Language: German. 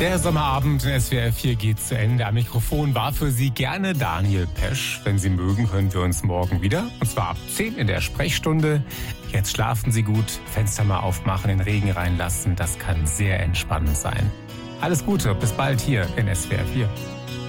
Der Sommerabend in SWR 4 geht zu Ende. Am Mikrofon war für Sie gerne Daniel Pesch. Wenn Sie mögen, hören wir uns morgen wieder. Und zwar ab 10 in der Sprechstunde. Jetzt schlafen Sie gut, Fenster mal aufmachen, den Regen reinlassen. Das kann sehr entspannend sein. Alles Gute, bis bald hier in SWR 4.